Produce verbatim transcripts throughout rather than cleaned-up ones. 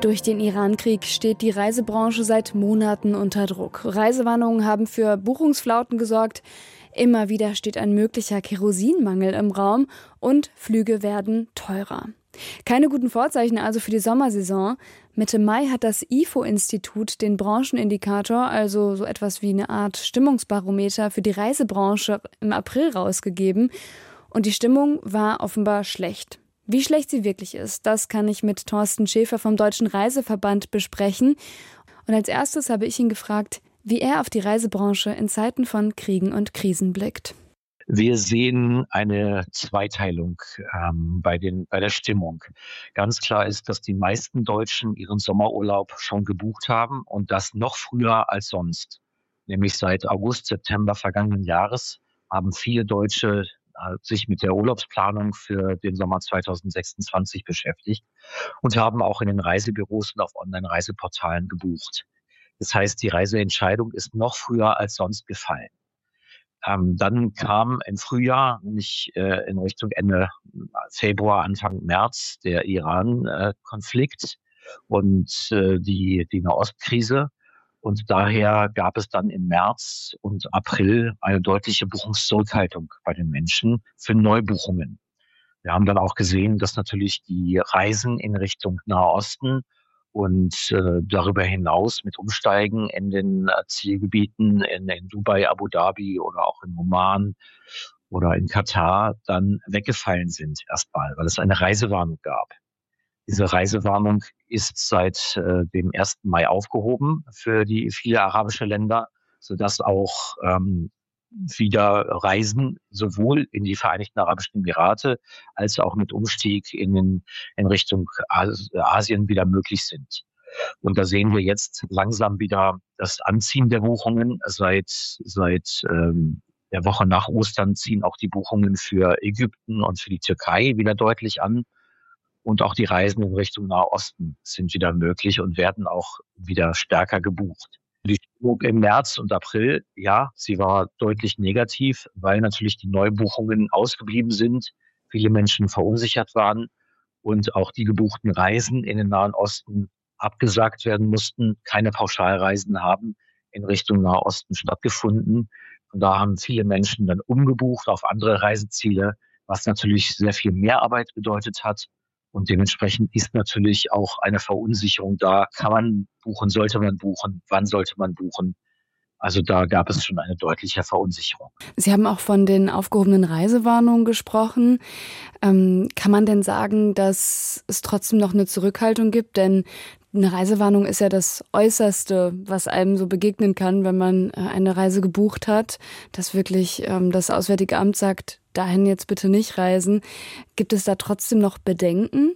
Durch den Iran-Krieg steht die Reisebranche seit Monaten unter Druck. Reisewarnungen haben für Buchungsflauten gesorgt. Immer wieder steht ein möglicher Kerosinmangel im Raum und Flüge werden teurer. Keine guten Vorzeichen also für die Sommersaison. Mitte Mai hat das I F O-Institut den Branchenindikator, also so etwas wie eine Art Stimmungsbarometer für die Reisebranche im April rausgegeben. Und die Stimmung war offenbar schlecht. Wie schlecht sie wirklich ist, das kann ich mit Thorsten Schäfer vom Deutschen Reiseverband besprechen. Und als erstes habe ich ihn gefragt, wie er auf die Reisebranche in Zeiten von Kriegen und Krisen blickt. Wir sehen eine Zweiteilung ähm, bei, den, bei der Stimmung. Ganz klar ist, dass die meisten Deutschen ihren Sommerurlaub schon gebucht haben und das noch früher als sonst. Nämlich seit August, September vergangenen Jahres haben viele Deutsche sich mit der Urlaubsplanung für den Sommer zweitausendsechsundzwanzig beschäftigt und haben auch in den Reisebüros und auf Online-Reiseportalen gebucht. Das heißt, die Reiseentscheidung ist noch früher als sonst gefallen. Ähm, dann kam im Frühjahr, nämlich äh, in Richtung Ende Februar, Anfang März, der Iran-Konflikt äh, und äh, die, die Nahostkrise. Und daher gab es dann im März und April eine deutliche Buchungszurückhaltung bei den Menschen für Neubuchungen. Wir haben dann auch gesehen, dass natürlich die Reisen in Richtung Nahosten und äh, darüber hinaus mit Umsteigen in den äh, Zielgebieten in, in Dubai, Abu Dhabi oder auch in Oman oder in Katar dann weggefallen sind erstmal, weil es eine Reisewarnung gab. Diese Reisewarnung ist seit äh, dem ersten Mai aufgehoben für die viele arabische Länder, sodass auch ähm, wieder Reisen sowohl in die Vereinigten Arabischen Emirate als auch mit Umstieg in, den, in Richtung Asien wieder möglich sind. Und da sehen wir jetzt langsam wieder das Anziehen der Buchungen. Seit, seit ähm, der Woche nach Ostern ziehen auch die Buchungen für Ägypten und für die Türkei wieder deutlich an. Und auch die Reisen in Richtung Nahosten sind wieder möglich und werden auch wieder stärker gebucht. Die Stimmung im März und April, ja, sie war deutlich negativ, weil natürlich die Neubuchungen ausgeblieben sind, viele Menschen verunsichert waren und auch die gebuchten Reisen in den Nahen Osten abgesagt werden mussten. Keine Pauschalreisen haben in Richtung Nahosten stattgefunden. Und da haben viele Menschen dann umgebucht auf andere Reiseziele, was natürlich sehr viel Mehrarbeit bedeutet hat. Und dementsprechend ist natürlich auch eine Verunsicherung da. Kann man buchen, sollte man buchen, wann sollte man buchen? Also da gab es schon eine deutliche Verunsicherung. Sie haben auch von den aufgehobenen Reisewarnungen gesprochen. Ähm, kann man denn sagen, dass es trotzdem noch eine Zurückhaltung gibt? Denn eine Reisewarnung ist ja das Äußerste, was einem so begegnen kann, wenn man eine Reise gebucht hat, dass wirklich ähm, das Auswärtige Amt sagt, dahin jetzt bitte nicht reisen. Gibt es da trotzdem noch Bedenken?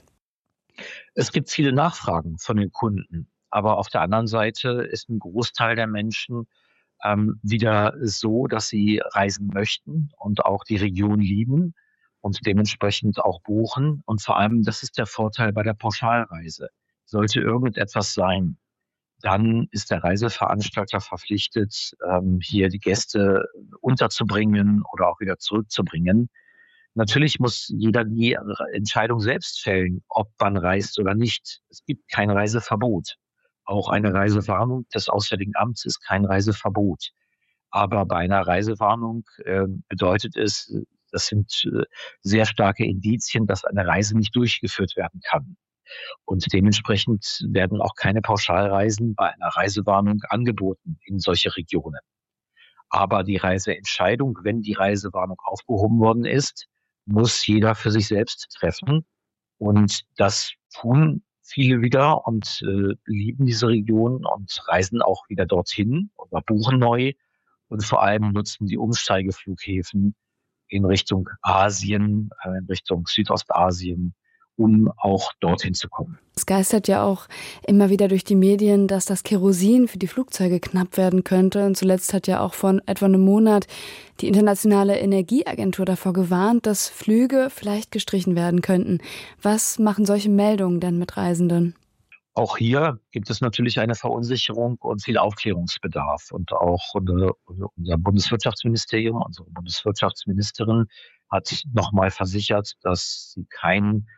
Es gibt viele Nachfragen von den Kunden. Aber auf der anderen Seite ist ein Großteil der Menschen ähm, wieder so, dass sie reisen möchten und auch die Region lieben und dementsprechend auch buchen. Und vor allem, das ist der Vorteil bei der Pauschalreise. Sollte irgendetwas sein, dann ist der Reiseveranstalter verpflichtet, ähm, hier die Gäste unterzubringen oder auch wieder zurückzubringen. Natürlich muss jeder die Entscheidung selbst fällen, ob man reist oder nicht. Es gibt kein Reiseverbot. Auch eine Reisewarnung des Auswärtigen Amts ist kein Reiseverbot. Aber bei einer Reisewarnung äh, bedeutet es, das sind äh, sehr starke Indizien, dass eine Reise nicht durchgeführt werden kann. Und dementsprechend werden auch keine Pauschalreisen bei einer Reisewarnung angeboten in solche Regionen. Aber die Reiseentscheidung, wenn die Reisewarnung aufgehoben worden ist, muss jeder für sich selbst treffen. Und das tun viele wieder und äh, lieben diese Region und reisen auch wieder dorthin oder buchen neu. Und vor allem nutzen die Umsteigeflughäfen in Richtung Asien, äh, in Richtung Südostasien, um auch dorthin zu kommen. Es geistert ja auch immer wieder durch die Medien, dass das Kerosin für die Flugzeuge knapp werden könnte. Und zuletzt hat ja auch vor etwa einem Monat die Internationale Energieagentur davor gewarnt, dass Flüge vielleicht gestrichen werden könnten. Was machen solche Meldungen denn mit Reisenden? Auch hier gibt es natürlich eine Verunsicherung und viel Aufklärungsbedarf. Und auch unser Bundeswirtschaftsministerium, unsere Bundeswirtschaftsministerin hat nochmal versichert, dass sie kein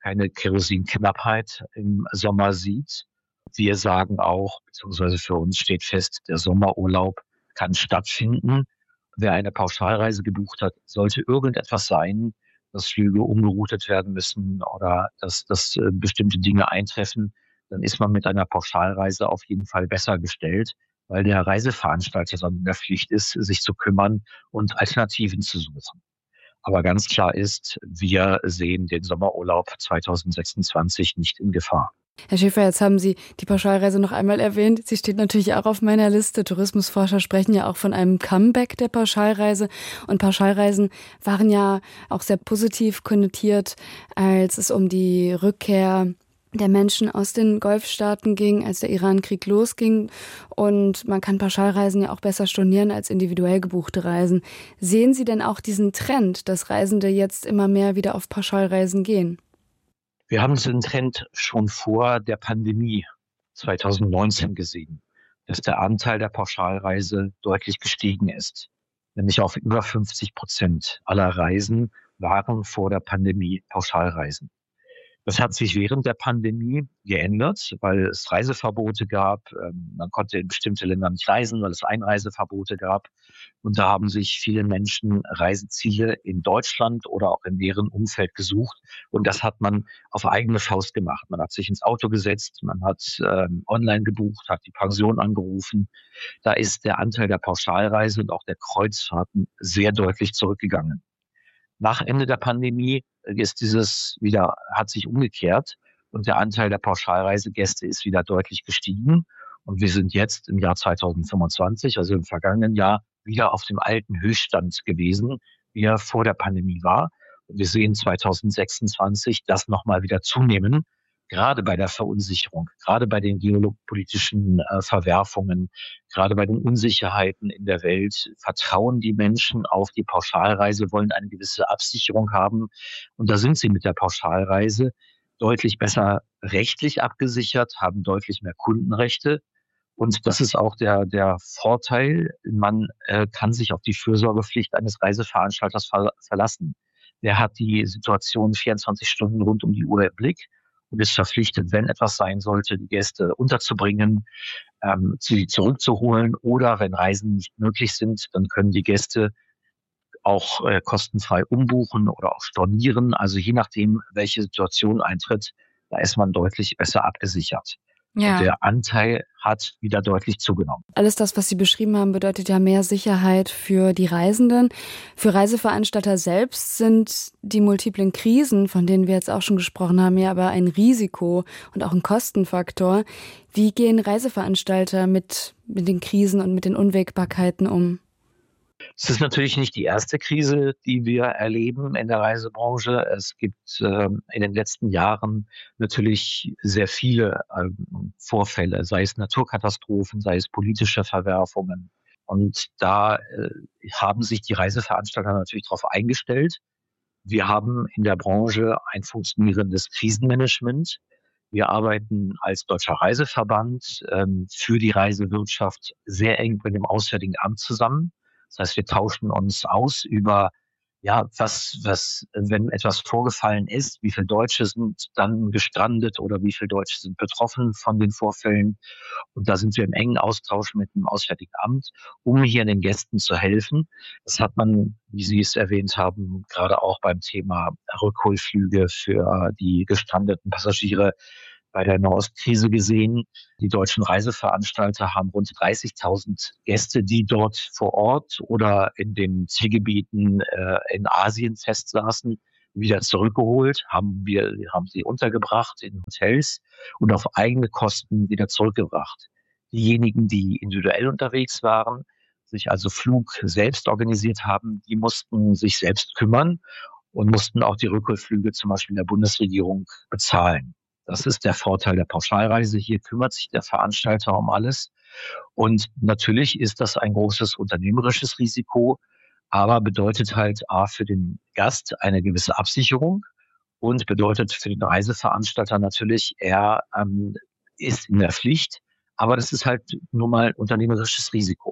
keine Kerosinknappheit im Sommer sieht. Wir sagen auch, beziehungsweise für uns steht fest, der Sommerurlaub kann stattfinden. Wer eine Pauschalreise gebucht hat, sollte irgendetwas sein, dass Flüge umgeroutet werden müssen oder dass, dass äh, bestimmte Dinge eintreffen, dann ist man mit einer Pauschalreise auf jeden Fall besser gestellt, weil der Reiseveranstalter dann in der Pflicht ist, sich zu kümmern und Alternativen zu suchen. Aber ganz klar ist, wir sehen den Sommerurlaub zwanzig sechsundzwanzig nicht in Gefahr. Herr Schäfer, jetzt haben Sie die Pauschalreise noch einmal erwähnt. Sie steht natürlich auch auf meiner Liste. Tourismusforscher sprechen ja auch von einem Comeback der Pauschalreise. Und Pauschalreisen waren ja auch sehr positiv konnotiert, als es um die Rückkehr der Menschen aus den Golfstaaten ging, als der Iran-Krieg losging. Und man kann Pauschalreisen ja auch besser stornieren als individuell gebuchte Reisen. Sehen Sie denn auch diesen Trend, dass Reisende jetzt immer mehr wieder auf Pauschalreisen gehen? Wir haben diesen Trend schon vor der Pandemie zwanzig neunzehn gesehen, dass der Anteil der Pauschalreise deutlich gestiegen ist. Nämlich auf über fünfzig Prozent aller Reisen waren vor der Pandemie Pauschalreisen. Das hat sich während der Pandemie geändert, weil es Reiseverbote gab. Man konnte in bestimmte Länder nicht reisen, weil es Einreiseverbote gab. Und da haben sich viele Menschen Reiseziele in Deutschland oder auch im näheren Umfeld gesucht. Und das hat man auf eigene Faust gemacht. Man hat sich ins Auto gesetzt, man hat ähm, online gebucht, hat die Pension angerufen. Da ist der Anteil der Pauschalreise und auch der Kreuzfahrten sehr deutlich zurückgegangen. Nach Ende der Pandemie ist dieses wieder, hat sich umgekehrt und der Anteil der Pauschalreisegäste ist wieder deutlich gestiegen. Und wir sind jetzt im Jahr zwanzig fünfundzwanzig, also im vergangenen Jahr, wieder auf dem alten Höchststand gewesen, wie er vor der Pandemie war. Und wir sehen zwanzig sechsundzwanzig das nochmal wieder zunehmen, gerade bei der Verunsicherung, gerade bei den geopolitischen äh, Verwerfungen, gerade bei den Unsicherheiten in der Welt, vertrauen die Menschen auf die Pauschalreise, wollen eine gewisse Absicherung haben. Und da sind sie mit der Pauschalreise deutlich besser rechtlich abgesichert, haben deutlich mehr Kundenrechte. Und das ist auch der, der Vorteil. Man äh, kann sich auf die Fürsorgepflicht eines Reiseveranstalters ver- verlassen. Der hat die Situation vierundzwanzig Stunden rund um die Uhr im Blick und ist verpflichtet, wenn etwas sein sollte, die Gäste unterzubringen, ähm, sie zurückzuholen oder wenn Reisen nicht möglich sind, dann können die Gäste auch äh, kostenfrei umbuchen oder auch stornieren. Also je nachdem, welche Situation eintritt, da ist man deutlich besser abgesichert. Ja. Und der Anteil hat wieder deutlich zugenommen. Alles das, was Sie beschrieben haben, bedeutet ja mehr Sicherheit für die Reisenden. Für Reiseveranstalter selbst sind die multiplen Krisen, von denen wir jetzt auch schon gesprochen haben, ja aber ein Risiko und auch ein Kostenfaktor. Wie gehen Reiseveranstalter mit, mit den Krisen und mit den Unwägbarkeiten um? Es ist natürlich nicht die erste Krise, die wir erleben in der Reisebranche. Es gibt äh, in den letzten Jahren natürlich sehr viele äh, Vorfälle, sei es Naturkatastrophen, sei es politische Verwerfungen. Und da äh, haben sich die Reiseveranstalter natürlich darauf eingestellt. Wir haben in der Branche ein funktionierendes Krisenmanagement. Wir arbeiten als Deutscher Reiseverband ähm, für die Reisewirtschaft sehr eng mit dem Auswärtigen Amt zusammen. Das heißt, wir tauschen uns aus über, ja, was, was, wenn etwas vorgefallen ist, wie viele Deutsche sind dann gestrandet oder wie viele Deutsche sind betroffen von den Vorfällen. Und da sind wir im engen Austausch mit dem Auswärtigen Amt, um hier den Gästen zu helfen. Das hat man, wie Sie es erwähnt haben, gerade auch beim Thema Rückholflüge für die gestrandeten Passagiere bei der Nahostkrise gesehen. Die deutschen Reiseveranstalter haben rund dreißigtausend Gäste, die dort vor Ort oder in den Zielgebieten äh, in Asien festsaßen, wieder zurückgeholt, haben wir, haben sie untergebracht in Hotels und auf eigene Kosten wieder zurückgebracht. Diejenigen, die individuell unterwegs waren, sich also Flug selbst organisiert haben, die mussten sich selbst kümmern und mussten auch die Rückholflüge zum Beispiel der Bundesregierung bezahlen. Das ist der Vorteil der Pauschalreise. Hier kümmert sich der Veranstalter um alles. Und natürlich ist das ein großes unternehmerisches Risiko, aber bedeutet halt A für den Gast eine gewisse Absicherung und bedeutet für den Reiseveranstalter natürlich, er ähm, ist in der Pflicht, aber das ist halt nur mal ein unternehmerisches Risiko.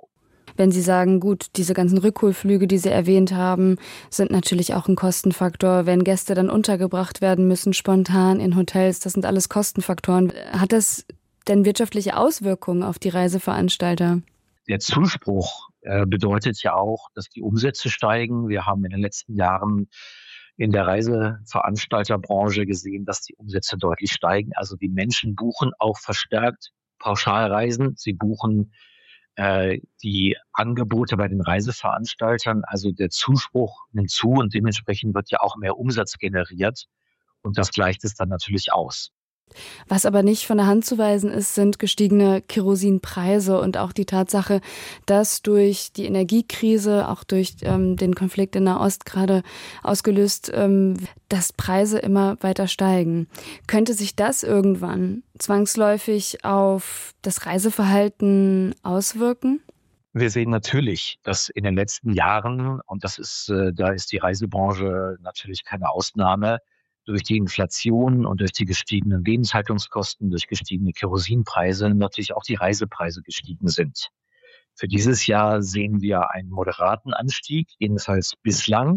Wenn Sie sagen, gut, diese ganzen Rückholflüge, die Sie erwähnt haben, sind natürlich auch ein Kostenfaktor. Wenn Gäste dann untergebracht werden müssen, spontan in Hotels, das sind alles Kostenfaktoren. Hat das denn wirtschaftliche Auswirkungen auf die Reiseveranstalter? Der Zuspruch äh, bedeutet ja auch, dass die Umsätze steigen. Wir haben in den letzten Jahren in der Reiseveranstalterbranche gesehen, dass die Umsätze deutlich steigen. Also die Menschen buchen auch verstärkt Pauschalreisen. Sie buchen äh, die Angebote bei den Reiseveranstaltern. Also der Zuspruch nimmt zu und dementsprechend wird ja auch mehr Umsatz generiert. Und das gleicht es dann natürlich aus. Was aber nicht von der Hand zu weisen ist, sind gestiegene Kerosinpreise und auch die Tatsache, dass durch die Energiekrise, auch durch ähm, den Konflikt in Nahost gerade ausgelöst, ähm, dass Preise immer weiter steigen. Könnte sich das irgendwann zwangsläufig auf das Reiseverhalten auswirken? Wir sehen natürlich, dass in den letzten Jahren, und das ist, äh, da ist die Reisebranche natürlich keine Ausnahme, durch die Inflation und durch die gestiegenen Lebenshaltungskosten, durch gestiegene Kerosinpreise natürlich auch die Reisepreise gestiegen sind. Für dieses Jahr sehen wir einen moderaten Anstieg, jedenfalls bislang.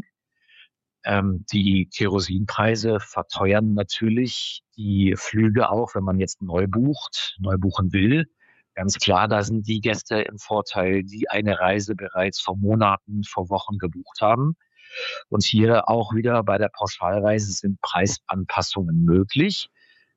Ähm, die Kerosinpreise verteuern natürlich die Flüge auch, wenn man jetzt neu bucht, neu buchen will. Ganz klar, da sind die Gäste im Vorteil, die eine Reise bereits vor Monaten, vor Wochen gebucht haben. Und hier auch wieder bei der Pauschalreise sind Preisanpassungen möglich.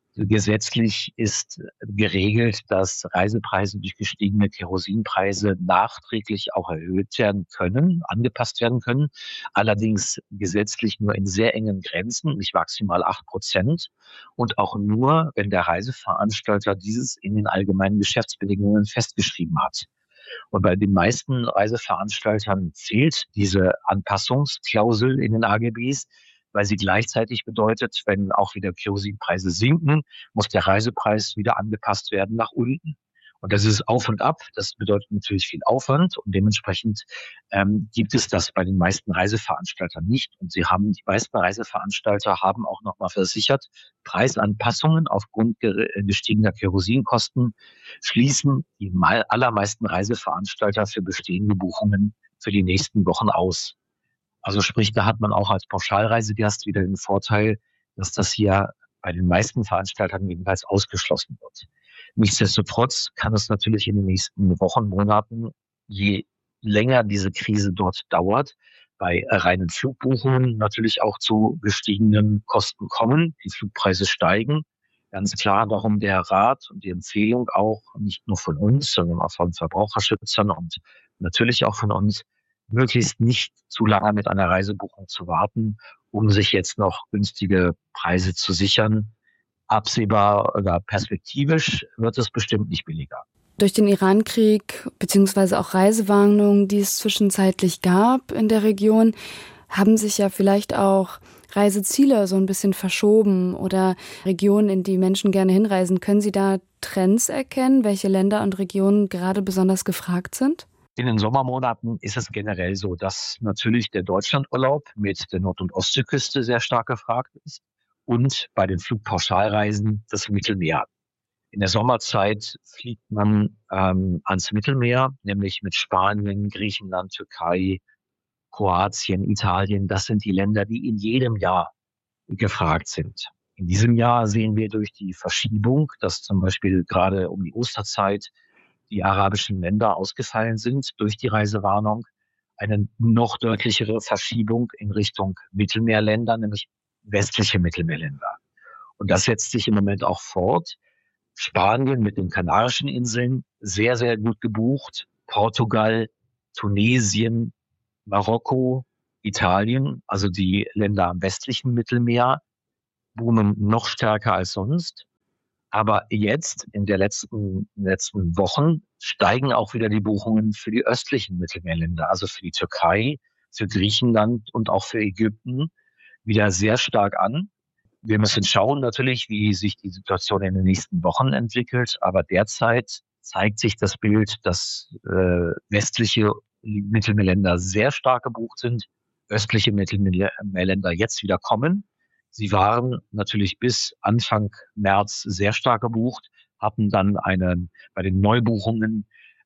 Gesetzlich ist geregelt, dass Reisepreise durch gestiegene Kerosinpreise nachträglich auch erhöht werden können, angepasst werden können. Allerdings gesetzlich nur in sehr engen Grenzen, nicht maximal acht Prozent. Und auch nur, wenn der Reiseveranstalter dieses in den allgemeinen Geschäftsbedingungen festgeschrieben hat. Und bei den meisten Reiseveranstaltern fehlt diese Anpassungsklausel in den A G Bs, weil sie gleichzeitig bedeutet, wenn auch wieder Kerosinpreise sinken, muss der Reisepreis wieder angepasst werden nach unten. Und das ist auf und ab. Das bedeutet natürlich viel Aufwand und dementsprechend ähm, gibt es das bei den meisten Reiseveranstaltern nicht. Und sie haben, die meisten Reiseveranstalter haben auch nochmal versichert, Preisanpassungen aufgrund gestiegener Kerosinkosten schließen die allermeisten Reiseveranstalter für bestehende Buchungen für die nächsten Wochen aus. Also sprich, da hat man auch als Pauschalreisegast wieder den Vorteil, dass das hier bei den meisten Veranstaltern jedenfalls ausgeschlossen wird. Nichtsdestotrotz kann es natürlich in den nächsten Wochen, Monaten, je länger diese Krise dort dauert, bei reinen Flugbuchungen natürlich auch zu gestiegenen Kosten kommen. Die Flugpreise steigen. Ganz klar, darum der Rat und die Empfehlung auch, nicht nur von uns, sondern auch von Verbraucherschützern und natürlich auch von uns, möglichst nicht zu lange mit einer Reisebuchung zu warten, um sich jetzt noch günstige Preise zu sichern. Absehbar oder perspektivisch wird es bestimmt nicht billiger. Durch den Irankrieg beziehungsweise auch Reisewarnungen, die es zwischenzeitlich gab in der Region, haben sich ja vielleicht auch Reiseziele so ein bisschen verschoben oder Regionen, in die Menschen gerne hinreisen. Können Sie da Trends erkennen, welche Länder und Regionen gerade besonders gefragt sind? In den Sommermonaten ist es generell so, dass natürlich der Deutschlandurlaub mit der Nord- und Ostseeküste sehr stark gefragt ist und bei den Flugpauschalreisen das Mittelmeer. In der Sommerzeit fliegt man ähm, ans Mittelmeer, nämlich mit Spanien, Griechenland, Türkei, Kroatien, Italien. Das sind die Länder, die in jedem Jahr gefragt sind. In diesem Jahr sehen wir durch die Verschiebung, dass zum Beispiel gerade um die Osterzeit die arabischen Länder ausgefallen sind durch die Reisewarnung, eine noch deutlichere Verschiebung in Richtung Mittelmeerländer, nämlich westliche Mittelmeerländer. Und das setzt sich im Moment auch fort. Spanien mit den Kanarischen Inseln sehr, sehr gut gebucht. Portugal, Tunesien, Marokko, Italien, also die Länder am westlichen Mittelmeer, boomen noch stärker als sonst. Aber jetzt, in der letzten, letzten Wochen, steigen auch wieder die Buchungen für die östlichen Mittelmeerländer, also für die Türkei, für Griechenland und auch für Ägypten, wieder sehr stark an. Wir müssen schauen natürlich, wie sich die Situation in den nächsten Wochen entwickelt. Aber derzeit zeigt sich das Bild, dass äh, westliche Mittelmeerländer sehr stark gebucht sind, östliche Mittelmeerländer jetzt wieder kommen. Sie waren natürlich bis Anfang März sehr stark gebucht, hatten dann einen, bei den Neubuchungen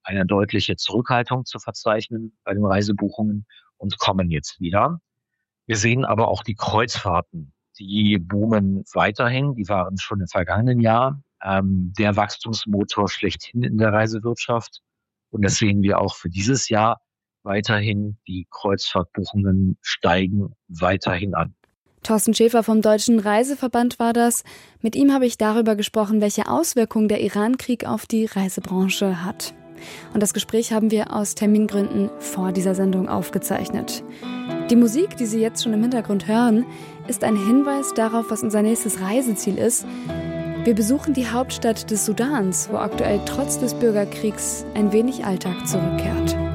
eine deutliche Zurückhaltung zu verzeichnen bei den Reisebuchungen und kommen jetzt wieder. Wir sehen aber auch die Kreuzfahrten, die boomen weiterhin. Die waren schon im vergangenen Jahr ähm, der Wachstumsmotor schlechthin in der Reisewirtschaft. Und das sehen wir auch für dieses Jahr weiterhin. Die Kreuzfahrtbuchungen steigen weiterhin an. Thorsten Schäfer vom Deutschen Reiseverband war das. Mit ihm habe ich darüber gesprochen, welche Auswirkungen der Iran-Krieg auf die Reisebranche hat. Und das Gespräch haben wir aus Termingründen vor dieser Sendung aufgezeichnet. Die Musik, die Sie jetzt schon im Hintergrund hören, ist ein Hinweis darauf, was unser nächstes Reiseziel ist. Wir besuchen die Hauptstadt des Sudans, wo aktuell trotz des Bürgerkriegs ein wenig Alltag zurückkehrt.